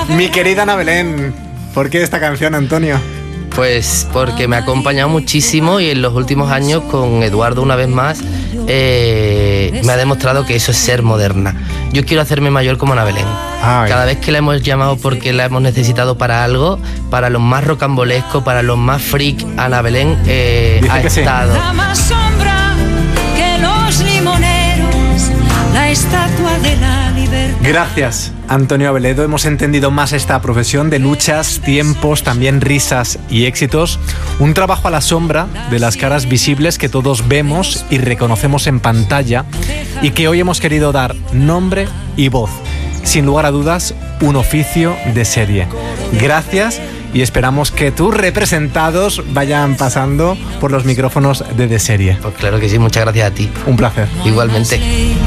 Mi querida Ana Belén, ¿por qué esta canción, Antonio? Pues porque me ha acompañado muchísimo y en los últimos años con Eduardo una vez más me ha demostrado que eso es ser moderna. Yo quiero hacerme mayor como Ana Belén. Ay. Cada vez que la hemos llamado porque la hemos necesitado para algo, para los más rocambolescos, para los más freak, Ana Belén ha estado. La más sombra que los limoneros, la estatua de la libertad. Gracias, Antonio Abeledo. Hemos entendido más esta profesión de luchas, tiempos, también risas y éxitos. Un trabajo a la sombra de las caras visibles que todos vemos y reconocemos en pantalla y que hoy hemos querido dar nombre y voz. Sin lugar a dudas, un oficio de serie. Gracias y esperamos que tus representados vayan pasando por los micrófonos de serie. Pues claro que sí, muchas gracias a ti. Un placer. Igualmente.